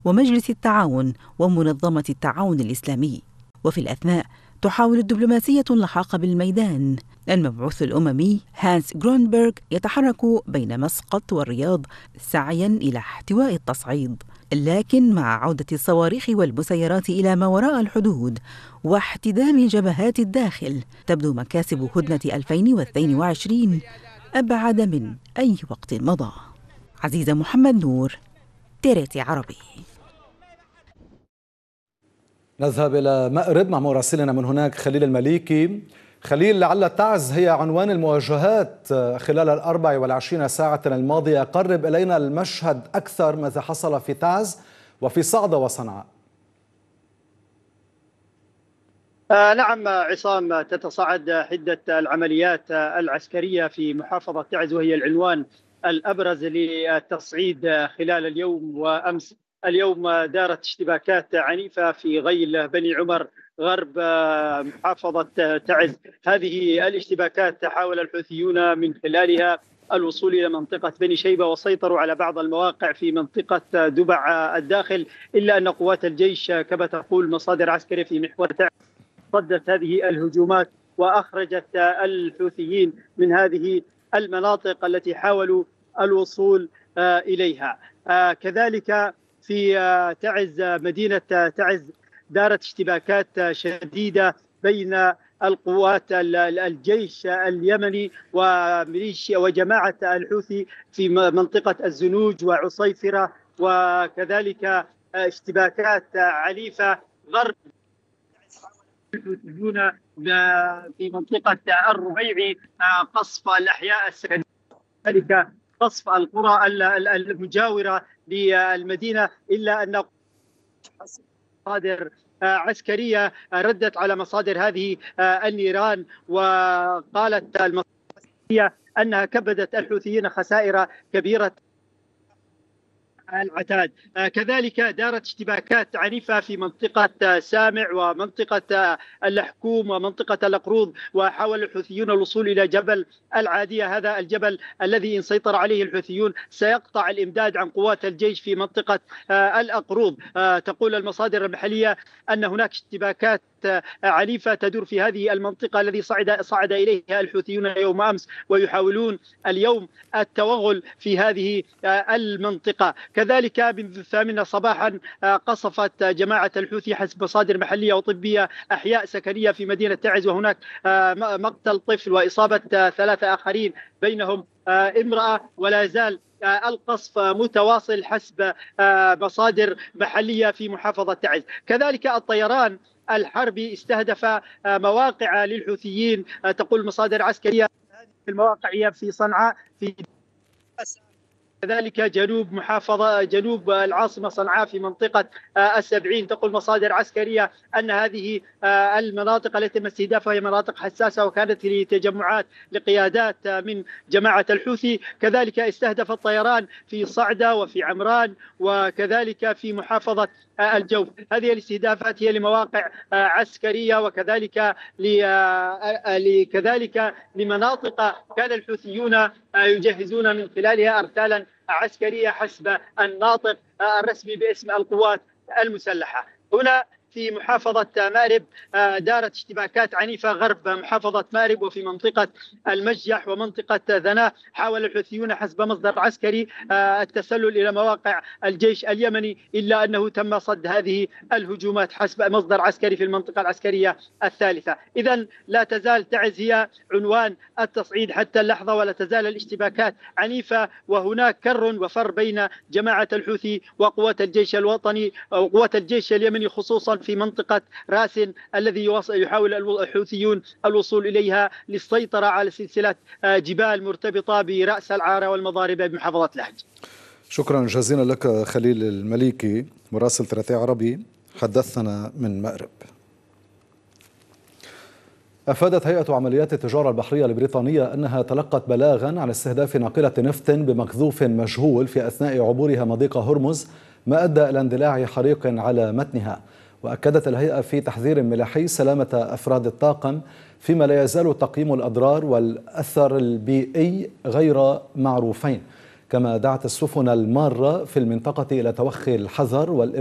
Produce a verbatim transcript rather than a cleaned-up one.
ومجلس التعاون ومنظمة التعاون الإسلامي. وفي الأثناء تحاول الدبلوماسية اللحاق بالميدان. المبعوث الأممي هانس غرونبرغ يتحرك بين مسقط والرياض سعياً إلى احتواء التصعيد، لكن مع عودة الصواريخ والمسيرات إلى ما وراء الحدود واحتدام جبهات الداخل، تبدو مكاسب هدنة ألفين واثنين وعشرين أبعد من أي وقت مضى. عزيزة محمد نور، تيريتي عربي. نذهب إلى مأرب مع مراسلنا من هناك خليل المليكي. خليل، لعل تعز هي عنوان المواجهات خلال الأربع والعشرين ساعة الماضية. قرب إلينا المشهد أكثر، ماذا حصل في تعز وفي صعدة وصنعاء؟ آه نعم عصام، تتصاعد حدة العمليات العسكرية في محافظة تعز، وهي العنوان الأبرز للتصعيد خلال اليوم وأمس. اليوم دارت اشتباكات عنيفة في غيل بني عمر غرب محافظة تعز. هذه الاشتباكات حاول الحوثيون من خلالها الوصول إلى منطقة بني شيبة، وسيطروا على بعض المواقع في منطقة دبع الداخل، إلا أن قوات الجيش كما تقول مصادر عسكرية في محور تعز صدت هذه الهجومات وأخرجت الحوثيين من هذه المناطق التي حاولوا الوصول إليها. كذلك في تعز، مدينة تعز، دارت اشتباكات شديدة بين القوات الجيش اليمني وميليشيا وجماعة الحوثي في منطقة الزنوج وعصيفرة، وكذلك اشتباكات عنيفة غرب الحوثيون في منطقة الربيعي، قصف الأحياء السكنية، ذلك قصف القرى المجاورة للمدينة، إلا أن مصادر عسكرية ردت على مصادر هذه النيران، وقالت المصادر أنها كبدت الحوثيين خسائر كبيرة العتاد. كذلك دارت اشتباكات عنيفة في منطقة سامع ومنطقة اللحكوم ومنطقة الأقروض، وحاول الحوثيون الوصول إلى جبل العادية، هذا الجبل الذي إن سيطر عليه الحوثيون سيقطع الإمداد عن قوات الجيش في منطقة الأقروض. تقول المصادر المحلية أن هناك اشتباكات عنيفة تدور في هذه المنطقة الذي صعد صعد إليها الحوثيون يوم أمس، ويحاولون اليوم التوغل في هذه المنطقة. كذلك منذ الثامنة صباحا قصفت جماعة الحوثي حسب مصادر محلية وطبية أحياء سكنية في مدينة تعز، وهناك مقتل طفل وإصابة ثلاثة آخرين بينهم امرأة، ولا يزال القصف متواصل حسب مصادر محلية في محافظة تعز. كذلك الطيران الحربي استهدف مواقع للحوثيين، تقول مصادر عسكرية في المواقع في صنعاء، في كذلك جنوب محافظة جنوب العاصمة صنعاء في منطقة السبعين. تقول مصادر عسكرية أن هذه المناطق التي تم استهدافها هي مناطق حساسة، وكانت لتجمعات لقيادات من جماعة الحوثي. كذلك استهدف الطيران في صعدة وفي عمران وكذلك في محافظة الجوف. هذه الاستهدافات هي لمواقع عسكرية، وكذلك كذلك لمناطق كان الحوثيون يجهزون من خلالها أرسالا عسكرية حسب الناطق الرسمي باسم القوات المسلحة. هنا في محافظة مأرب دارت اشتباكات عنيفة غرب محافظة مأرب وفي منطقة المجح ومنطقة ذناه. حاول الحوثيون حسب مصدر عسكري التسلل إلى مواقع الجيش اليمني، إلا أنه تم صد هذه الهجومات حسب مصدر عسكري في المنطقة العسكرية الثالثة. إذن لا تزال تعز هي عنوان التصعيد حتى اللحظة، ولا تزال الاشتباكات عنيفة، وهناك كر وفر بين جماعة الحوثي وقوات الجيش الوطني وقوات الجيش اليمني، خصوصا في منطقة راسن الذي يحاول الحوثيون الوصول إليها للسيطرة على سلسلة جبال مرتبطة برأس العارة والمضاربة بمحافظة لحج. شكرا جزيلا لك خليل المليكي، مراسل ثلاثي عربي، حدثنا من مأرب. أفادت هيئة عمليات التجارة البحرية البريطانية أنها تلقت بلاغا عن استهداف ناقلة نفط بمقذوف مجهول في أثناء عبورها مضيق هرمز، ما أدى إلى اندلاع حريق على متنها. وأكدت الهيئة في تحذير ملحي سلامة أفراد الطاقم، فيما لا يزال تقييم الأضرار والأثر البيئي غير معروفين. كما دعت السفن المارة في المنطقة إلى توخي الحذر والإبلاغ